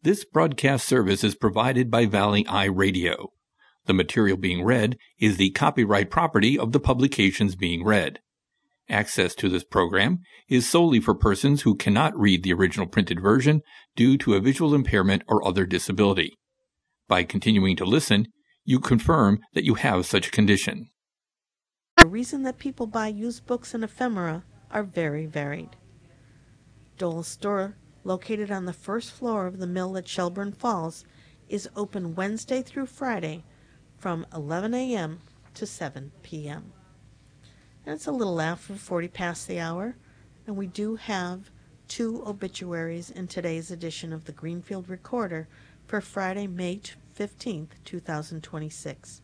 This broadcast service is provided by Valley Eye Radio. The material being read is the copyright property of the publications being read. Access to this program is solely for persons who cannot read the original printed version due to a visual impairment or other disability. By continuing to listen, you confirm that you have such a condition. The reason that people buy used books and ephemera are very varied. Dole's store, located on the first floor of the mill at Shelburne Falls, is open Wednesday through Friday from 11 a.m. to 7 p.m. And it's a little after 40 past the hour, and we do have 2 obituaries in today's edition of the Greenfield Recorder for Friday, May 15th, 2026.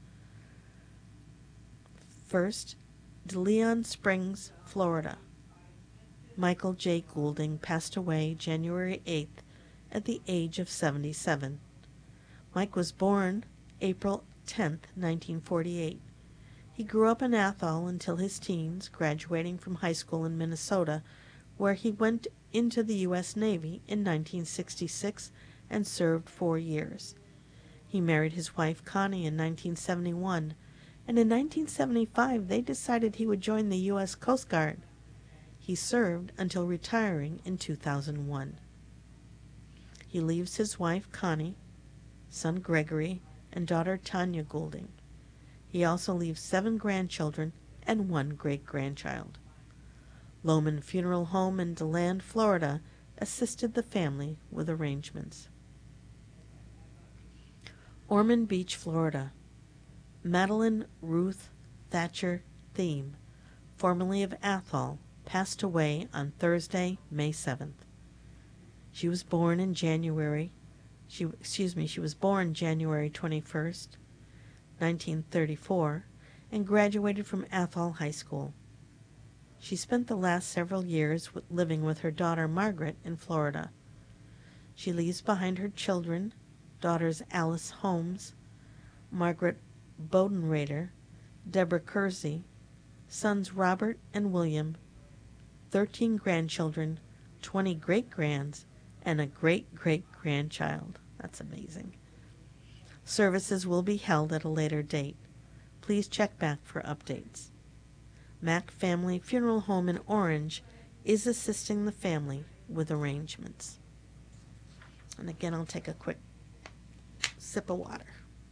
First, DeLeon Springs, Florida. Michael J. Goulding passed away January 8th at the age of 77. Mike was born April 10th, 1948. He grew up in Athol until his teens, graduating from high school in Minnesota, where he went into the U.S. Navy in 1966 and served 4 years. He married his wife Connie in 1971, and in 1975 they decided he would join the U.S. Coast Guard. He served until retiring in 2001. He leaves his wife Connie, son Gregory, and daughter Tanya Goulding. He also leaves 7 grandchildren and 1 great-grandchild. Lohman Funeral Home in DeLand, Florida, assisted the family with arrangements. Ormond Beach, Florida. Madeline Ruth Thatcher Thiem, formerly of Athol, passed away on Thursday, May 7th. She was born January 21st, 1934, and graduated from Athol High School. She spent the last several years living with her daughter Margaret in Florida. She leaves behind her children, daughters Alice Holmes, Margaret Bodenrader, Deborah Kersey, sons Robert and William, 13 grandchildren, 20 great-grands, and a great-great-grandchild. That's amazing. Services will be held at a later date. Please check back for updates. Mack Family Funeral Home in Orange is assisting the family with arrangements. And again, I'll take a quick sip of water.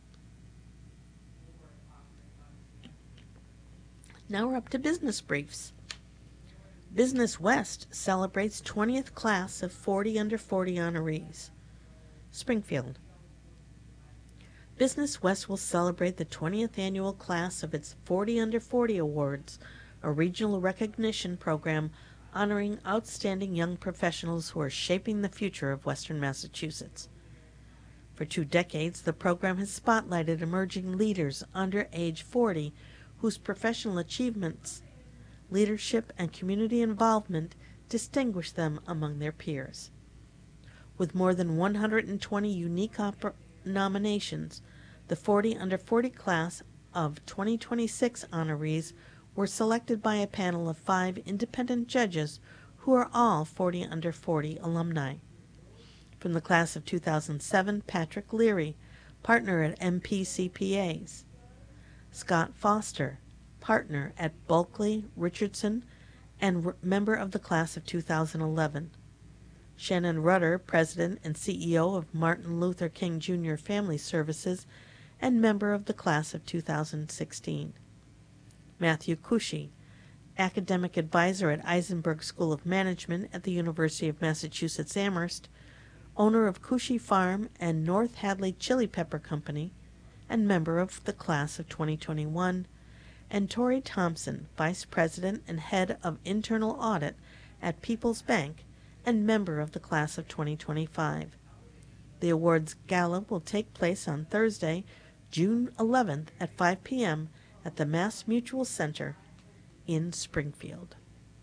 Now we're up to business briefs. Business West celebrates 20th class of 40 under 40 honorees. Springfield. Business West will celebrate the 20th annual class of its 40 under 40 awards, a regional recognition program honoring outstanding young professionals who are shaping the future of Western Massachusetts. For 2 decades, the program has spotlighted emerging leaders under age 40 whose professional achievements, leadership, and community involvement distinguish them among their peers. With more than 120 unique nominations, the 40 under 40 class of 2026 honorees were selected by a panel of 5 independent judges who are all 40 under 40 alumni. From the class of 2007, Patrick Leary, partner at MPCPAs. Scott Foster, partner at Bulkley Richardson and member of the class of 2011. Shannon Rudder, president and CEO of Martin Luther King Jr. Family Services and member of the class of 2016. Matthew Cushy, academic advisor at Eisenberg School of Management at the University of Massachusetts Amherst, owner of Cushy Farm and North Hadley Chili Pepper Company, and member of the class of 2021, and Tori Thompson, Vice President and Head of Internal Audit at People's Bank and member of the class of 2025. The awards gala will take place on Thursday, June 11th at 5 p.m. at the Mass Mutual Center in Springfield.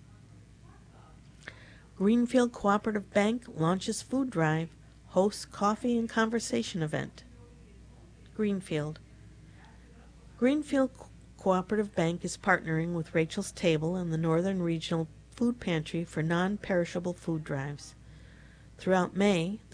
Greenfield Cooperative Bank launches food drive, hosts coffee and conversation event. Greenfield. Greenfield Cooperative Bank is partnering with Rachel's Table and the Northern Regional Food Pantry for non-perishable food drives. Throughout May,